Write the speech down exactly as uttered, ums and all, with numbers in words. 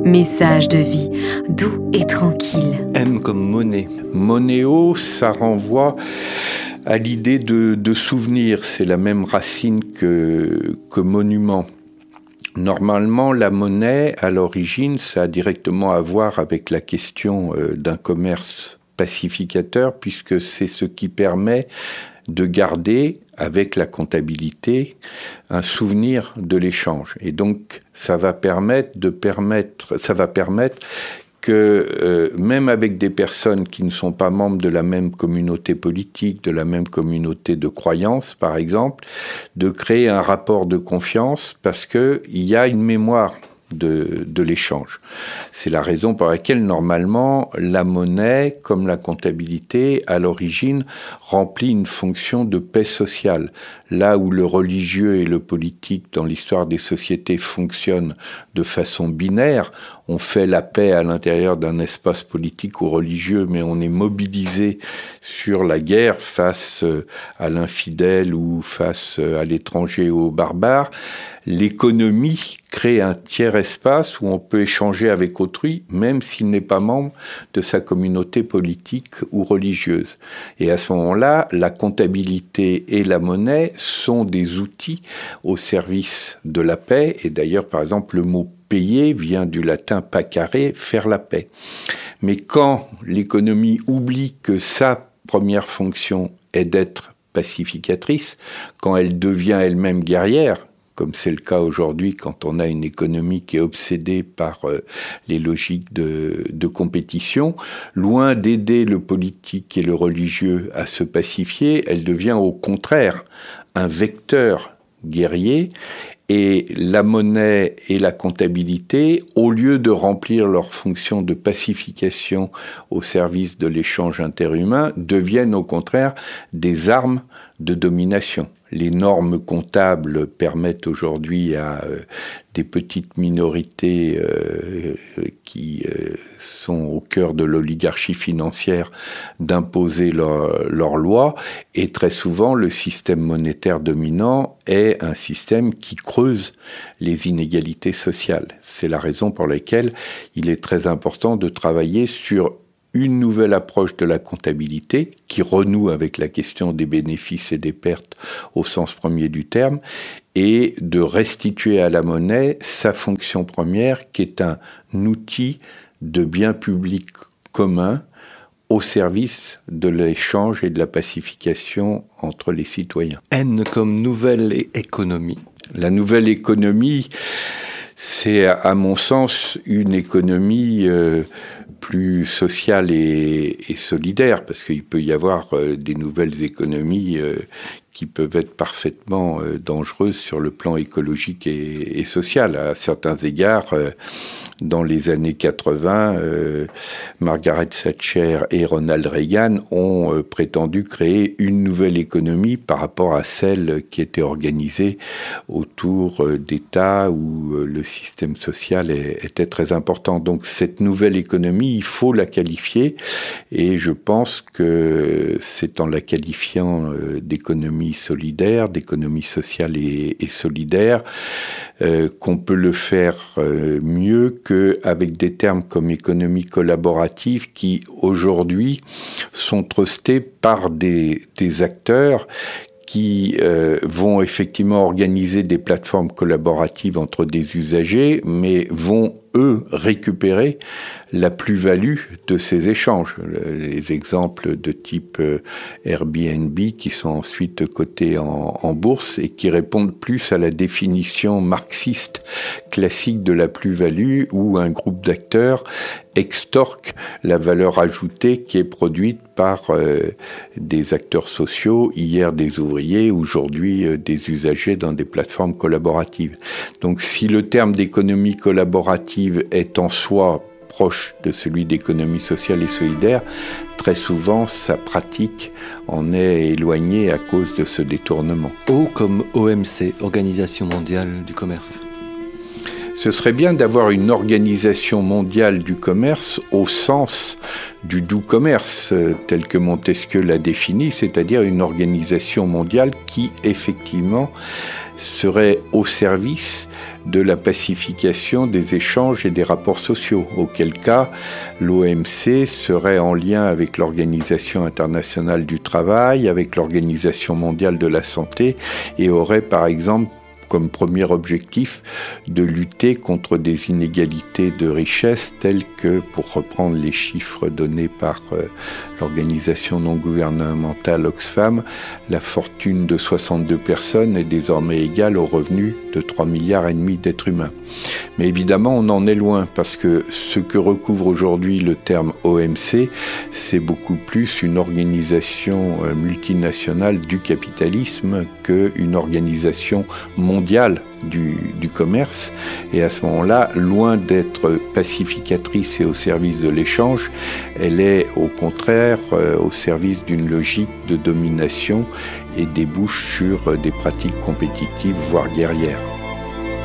Message de vie, doux et tranquille. M comme monnaie. Monéo, ça renvoie à l'idée de, de souvenir. C'est la même racine que, que monument. Normalement, la monnaie, à l'origine, ça a directement à voir avec la question euh, d'un commerce pacificateur, puisque c'est ce qui permet de garder, avec la comptabilité, un souvenir de l'échange. Et donc, ça va permettre de permettre, ça va permettre que euh, même avec des personnes qui ne sont pas membres de la même communauté politique, de la même communauté de croyance, par exemple, de créer un rapport de confiance parce qu'il y a une mémoire de, de l'échange. C'est la raison pour laquelle, normalement, la monnaie, comme la comptabilité, à l'origine, remplit une fonction de paix sociale. Là où le religieux et le politique, dans l'histoire des sociétés, fonctionnent de façon binaire, on fait la paix à l'intérieur d'un espace politique ou religieux, mais on est mobilisé sur la guerre face à l'infidèle ou face à l'étranger ou au barbare. L'économie crée un tiers espace où on peut échanger avec autrui, même s'il n'est pas membre de sa communauté politique ou religieuse. Et à ce moment-là, la comptabilité et la monnaie sont des outils au service de la paix. Et d'ailleurs, par exemple, le mot payer vient du latin pacare, faire la paix. Mais quand l'économie oublie que sa première fonction est d'être pacificatrice, quand elle devient elle-même guerrière, comme c'est le cas aujourd'hui quand on a une économie qui est obsédée par euh, les logiques de, de compétition, loin d'aider le politique et le religieux à se pacifier, elle devient au contraire un vecteur guerrier. Et la monnaie et la comptabilité, au lieu de remplir leur fonction de pacification au service de l'échange interhumain, deviennent au contraire des armes de domination. Les normes comptables permettent aujourd'hui à euh, des petites minorités euh, qui euh, sont au cœur de l'oligarchie financière d'imposer leurs leur lois. Et très souvent, le système monétaire dominant est un système qui creuse les inégalités sociales. C'est la raison pour laquelle il est très important de travailler sur une nouvelle approche de la comptabilité qui renoue avec la question des bénéfices et des pertes au sens premier du terme et de restituer à la monnaie sa fonction première qui est un outil de bien public commun au service de l'échange et de la pacification entre les citoyens. N comme nouvelle économie. La nouvelle économie, c'est à mon sens une économie euh, plus sociale et, et solidaire, parce qu'il peut y avoir euh, des nouvelles économies euh, qui peuvent être parfaitement euh, dangereuses sur le plan écologique et, et social. À certains égards, euh, dans les années quatre-vingts, euh, Margaret Thatcher et Ronald Reagan ont euh, prétendu créer une nouvelle économie par rapport à celle qui était organisée autour euh, d'États où euh, le système social est, était très important. Donc cette nouvelle économie, il faut la qualifier et je pense que c'est en la qualifiant euh, d'économie solidaire, d'économie sociale et, et solidaire, euh, qu'on peut le faire euh, mieux qu'avec des termes comme économie collaborative qui aujourd'hui sont trustés par des, des acteurs qui euh, vont effectivement organiser des plateformes collaboratives entre des usagers, mais vont, eux, récupérer la plus-value de ces échanges. Les exemples de type Airbnb qui sont ensuite cotés en, en bourse et qui répondent plus à la définition marxiste classique de la plus-value où un groupe d'acteurs extorque la valeur ajoutée qui est produite par euh, des acteurs sociaux, hier des ouvriers, aujourd'hui euh, des usagers dans des plateformes collaboratives. Donc si le terme d'économie collaborative est en soi proche de celui d'économie sociale et solidaire, très souvent sa pratique en est éloignée à cause de ce détournement. O comme O M C, Organisation mondiale du commerce. Ce serait bien d'avoir une organisation mondiale du commerce au sens du doux commerce, tel que Montesquieu l'a défini, c'est-à-dire une organisation mondiale qui, effectivement, serait au service de la pacification des échanges et des rapports sociaux, auquel cas l'O M C serait en lien avec l'Organisation internationale du travail, avec l'Organisation mondiale de la santé, et aurait par exemple comme premier objectif de lutter contre des inégalités de richesse telles que, pour reprendre les chiffres donnés par euh, l'organisation non gouvernementale Oxfam, la fortune de soixante-deux personnes est désormais égale au revenu de trois milliards et demi d'êtres humains. Mais évidemment, on en est loin parce que ce que recouvre aujourd'hui le terme O M C, c'est beaucoup plus une organisation euh, multinationale du capitalisme qu'une organisation mondiale mondiale du, du commerce, et à ce moment-là, loin d'être pacificatrice et au service de l'échange, elle est au contraire euh, au service d'une logique de domination et débouche sur des pratiques compétitives, voire guerrières.